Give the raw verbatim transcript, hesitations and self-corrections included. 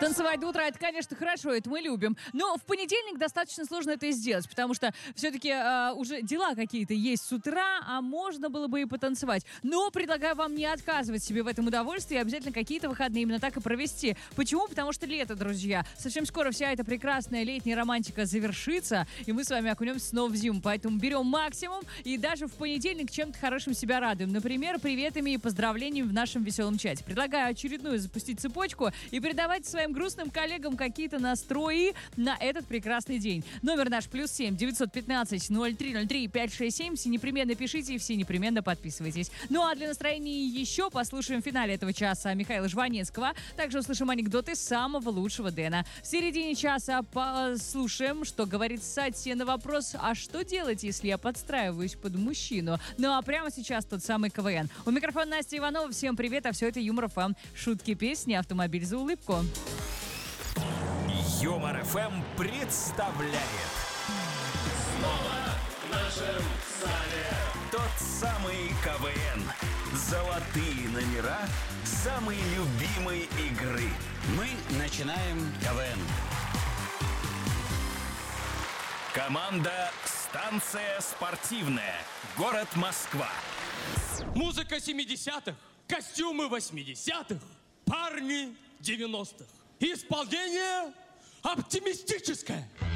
Танцевать до утра, это, конечно, хорошо, это мы любим. Но в понедельник достаточно сложно это сделать, потому что все-таки э, уже дела какие-то есть с утра, а можно было бы и потанцевать. Но предлагаю вам не отказывать себе в этом удовольствии и обязательно какие-то выходные именно так и провести. Почему? Потому что лето, друзья. Совсем скоро вся эта прекрасная летняя романтика завершится, и мы с вами окунемся снова в зиму. Поэтому берем максимум и даже в понедельник чем-то хорошим себя радуем. Например, приветами и поздравлениями в нашем веселом чате. Предлагаю очередную запустить цепочку и передавать своим грустным коллегам какие-то настрои на этот прекрасный день. Номер наш плюс семь девятьсот пятнадцать ноль три ноль три пять шесть семь. Все непременно пишите и все непременно подписывайтесь. Ну а для настроения еще послушаем в финале этого часа Михаила Жванецкого. Также услышим анекдоты самого лучшего Дэна. В середине часа послушаем, что говорит Сатья на вопрос: а что делать, если я подстраиваюсь под мужчину? Ну а прямо сейчас тот самый КВН. У микрофона Настя Иванова. Всем привет, а все это Юмор ФМ. Шутки, песни, автомобиль за улыбку. Юмор ФМ представляет Снова в нашем зале тот самый КВН. Золотые номера самой любимой игры. Мы начинаем КВН. Команда «Станция спортивная». Город Москва. Музыка семидесятых, костюмы восьмидесятых, парни девяностых. Исполнение оптимистическое.